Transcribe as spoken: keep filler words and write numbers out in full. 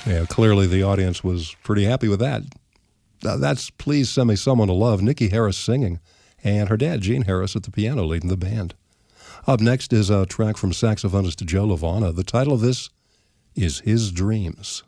Yeah, clearly the audience was pretty happy with that. Uh, that's Please Send Me Someone to Love, Nikki Harris singing, and her dad, Gene Harris, at the piano leading the band. Up next is a track from saxophonist Joe Lovano. The title of this is His Dreams.